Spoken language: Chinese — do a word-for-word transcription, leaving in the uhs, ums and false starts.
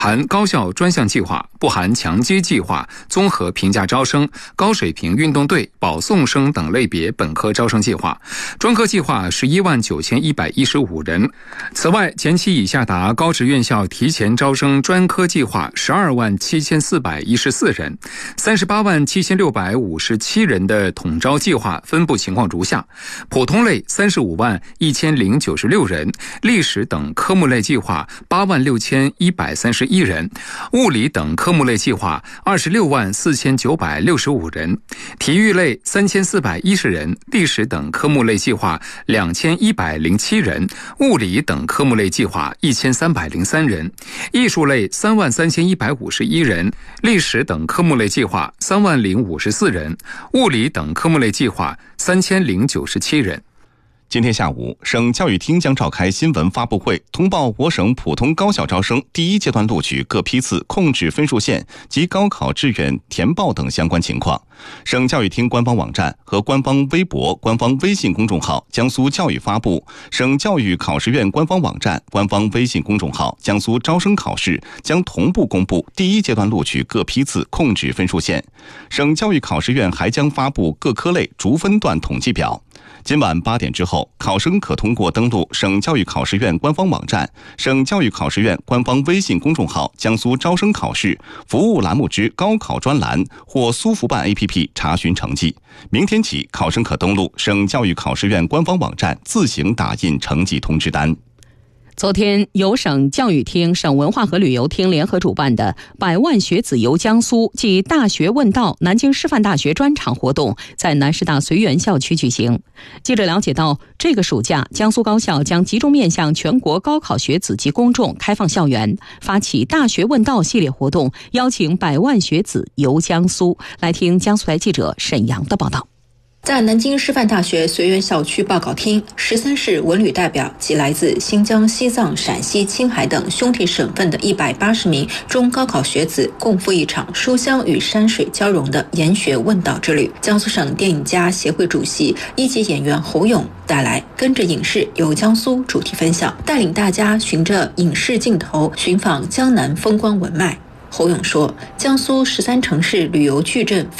含高校专项计划，不含强基计划、综合评价招生、高水平运动队、保送生等类别本科招生计划。专科计划十一万九千一百一十五人。此外，前期已下达高职院校提前招生专科计划十二万七千四百一十四人，三十八万七千六百五十七人的统招计划分布情况如下：普通类三十五万一千零九十六人，历史等科目类计划八万六千一百三十一人，物理等科目类计划二十六万四千九百六十五人，体育类三千四百一十人，历史等科目类计划两千一百零七人，物理等科目类计划一千三百零三人，艺术类三万三千一百五十一人，历史等科目类计划三万零五十四人，物理等科目类计划三千零九十七人。 今天下午，省教育厅将召开新闻发布会，通报我省普通高校招生第一阶段录取各批次控制分数线及高考志愿填报等相关情况。省教育厅官方网站和官方微博、官方微信公众号江苏教育发布，省教育考试院官方网站、官方微信公众号江苏招生考试将同步公布第一阶段录取各批次控制分数线。省教育考试院还将发布各科类逐分段统计表。今晚八点之后，考生可通过登录省教育考试院官方网站、省教育考试院官方微信公众号江苏招生考试服务栏目之高考专栏或苏福办 A P P 查询成绩。明天起，考生可登录省教育考试院官方网站自行打印成绩通知单。 昨天，由省教育厅、省文化和旅游厅联合主办的“百万学子游江苏”暨大学问道南京师范大学专场活动在南师大绥远校区举行。记者了解到，这个暑假，江苏高校将集中面向全国高考学子及公众开放校园，发起“大学问道”系列活动，邀请百万学子游江苏。来听江苏台记者沈阳的报道。 在南京师范大学绥远校区报考厅，十三市文旅代表及来自新疆、西藏、陕西、青海等兄弟省份的一百八十名中高考学子，共赴一场书香与山水交融的研学问道之旅。江苏省电影家协会主席、一级演员侯勇带来跟着影视游江苏主题分享，带领大家循着影视镜头寻访江南风光文脉。侯勇说，江苏十三城市旅游矩阵